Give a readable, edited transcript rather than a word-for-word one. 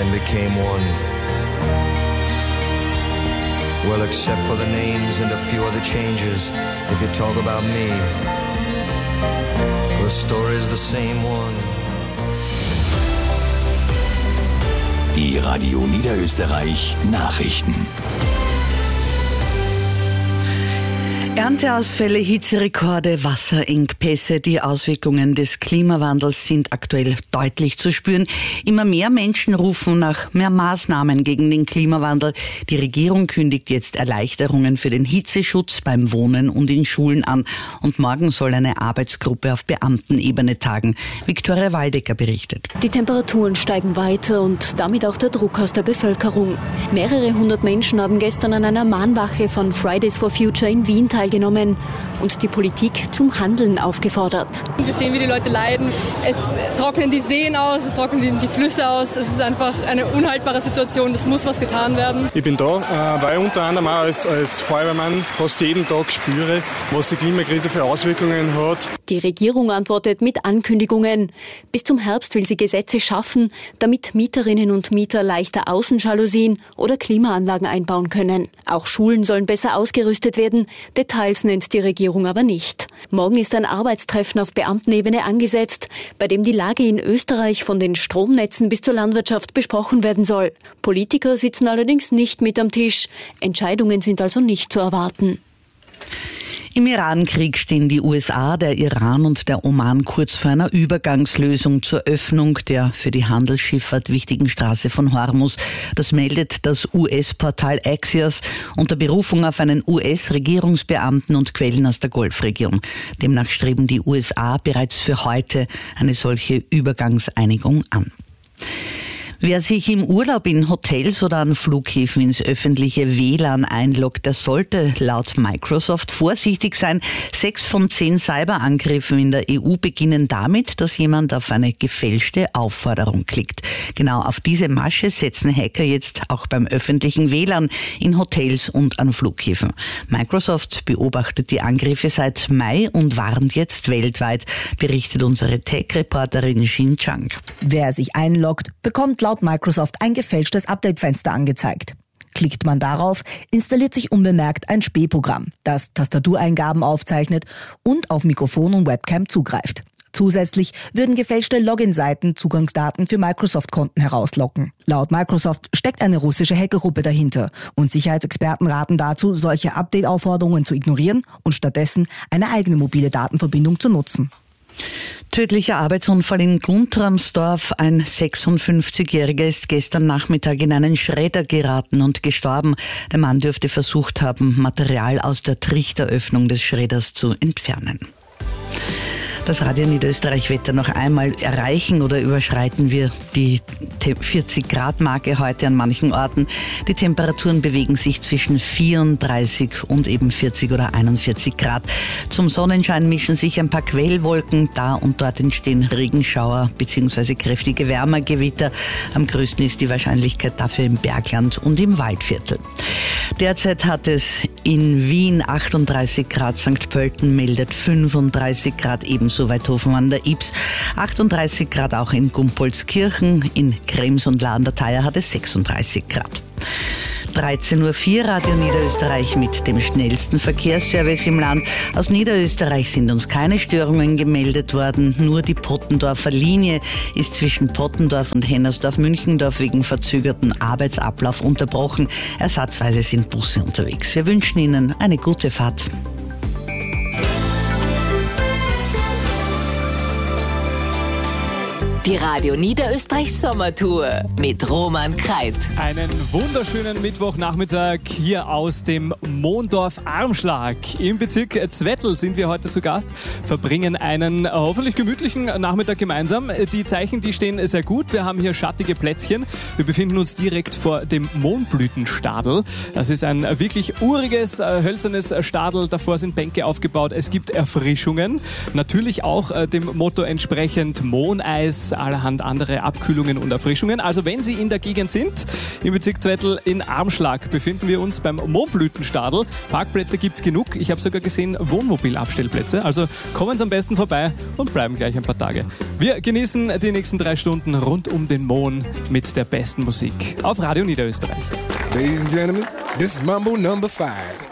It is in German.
then became one. Well, except for the names and a few other changes, if you talk about me, the story's the same one. Die Radio Niederösterreich Nachrichten. Ernteausfälle, Hitzerekorde, Wasserengpässe, die Auswirkungen des Klimawandels sind aktuell deutlich zu spüren. Immer mehr Menschen rufen nach mehr Maßnahmen gegen den Klimawandel. Die Regierung kündigt jetzt Erleichterungen für den Hitzeschutz beim Wohnen und in Schulen an. Und morgen soll eine Arbeitsgruppe auf Beamtenebene tagen. Viktoria Waldecker berichtet. Die Temperaturen steigen weiter und damit auch der Druck aus der Bevölkerung. Mehrere hundert Menschen haben gestern an einer Mahnwache von Fridays for Future in Wien teilgenommen und die Politik zum Handeln aufgefordert. Wir sehen, wie die Leute leiden. Es trocknen die Seen aus, es trocknen die Flüsse aus. Es ist einfach eine unhaltbare Situation. Es muss was getan werden. Ich bin da, weil ich unter anderem auch als Feuerwehrmann fast jeden Tag spüre, was die Klimakrise für Auswirkungen hat. Die Regierung antwortet mit Ankündigungen. Bis zum Herbst will sie Gesetze schaffen, damit Mieterinnen und Mieter leichter Außenjalousien oder Klimaanlagen einbauen können. Auch Schulen sollen besser ausgerüstet werden. Details nennt die Regierung aber nicht. Morgen ist ein Arbeitstreffen auf Beamtenebene angesetzt, bei dem die Lage in Österreich von den Stromnetzen bis zur Landwirtschaft besprochen werden soll. Politiker sitzen allerdings nicht mit am Tisch. Entscheidungen sind also nicht zu erwarten. Im Iran-Krieg stehen die USA, der Iran und der Oman kurz vor einer Übergangslösung zur Öffnung der für die Handelsschifffahrt wichtigen Straße von Hormuz. Das meldet das US-Portal Axios unter Berufung auf einen US-Regierungsbeamten und Quellen aus der Golfregion. Demnach streben die USA bereits für heute eine solche Übergangseinigung an. Wer sich im Urlaub in Hotels oder an Flughäfen ins öffentliche WLAN einloggt, der sollte laut Microsoft vorsichtig sein. 6 von 10 Cyberangriffen in der EU beginnen damit, dass jemand auf eine gefälschte Aufforderung klickt. Genau auf diese Masche setzen Hacker jetzt auch beim öffentlichen WLAN in Hotels und an Flughäfen. Microsoft beobachtet die Angriffe seit Mai und warnt jetzt weltweit, berichtet unsere Tech-Reporterin Xin Chang. Wer sich einloggt, bekommt laut Microsoft ein gefälschtes Update-Fenster angezeigt. Klickt man darauf, installiert sich unbemerkt ein Spähprogramm, das Tastatureingaben aufzeichnet und auf Mikrofon und Webcam zugreift. Zusätzlich würden gefälschte Login-Seiten Zugangsdaten für Microsoft-Konten herauslocken. Laut Microsoft steckt eine russische Hackergruppe dahinter und Sicherheitsexperten raten dazu, solche Update-Aufforderungen zu ignorieren und stattdessen eine eigene mobile Datenverbindung zu nutzen. Tödlicher Arbeitsunfall in Guntramsdorf. Ein 56-Jähriger ist gestern Nachmittag in einen Schredder geraten und gestorben. Der Mann dürfte versucht haben, Material aus der Trichteröffnung des Schredders zu entfernen. Das Radio Niederösterreich-Wetter noch einmal erreichen oder überschreiten wir die 40-Grad-Marke heute an manchen Orten. Die Temperaturen bewegen sich zwischen 34 und eben 40 oder 41 Grad. Zum Sonnenschein mischen sich ein paar Quellwolken. Da und dort entstehen Regenschauer bzw. kräftige Wärmegewitter. Am größten ist die Wahrscheinlichkeit dafür im Bergland und im Waldviertel. Derzeit hat es in Wien 38 Grad, St. Pölten meldet 35 Grad, ebenso Weidhofen an der Ybbs, 38 Grad auch in Gumpolskirchen, in Krems und La an der Thaya hat es 36 Grad. 13.04 Uhr, Radio Niederösterreich mit dem schnellsten Verkehrsservice im Land. Aus Niederösterreich sind uns keine Störungen gemeldet worden. Nur die Pottendorfer Linie ist zwischen Pottendorf und Hennersdorf-Münchendorf wegen verzögerten Arbeitsablauf unterbrochen. Ersatzweise sind Busse unterwegs. Wir wünschen Ihnen eine gute Fahrt. Die Radio Niederösterreich Sommertour mit Roman Kreit. Einen wunderschönen Mittwochnachmittag hier aus dem Mondorf Armschlag. Im Bezirk Zwettl sind wir heute zu Gast, verbringen einen hoffentlich gemütlichen Nachmittag gemeinsam. Die Zeichen, die stehen sehr gut. Wir haben hier schattige Plätzchen. Wir befinden uns direkt vor dem Mohnblütenstadel. Das ist ein wirklich uriges, hölzernes Stadel. Davor sind Bänke aufgebaut. Es gibt Erfrischungen. Natürlich auch dem Motto entsprechend Mohneis, es allerhand andere Abkühlungen und Erfrischungen. Also wenn Sie in der Gegend sind, im Bezirk Zwettl in Armschlag befinden wir uns beim Mohnblütenstadl. Parkplätze gibt es genug. Ich habe sogar gesehen Wohnmobilabstellplätze. Also kommen Sie am besten vorbei und bleiben gleich ein paar Tage. Wir genießen die nächsten 3 Stunden rund um den Mohn mit der besten Musik auf Radio Niederösterreich. Ladies and gentlemen, this is Mambo number 5.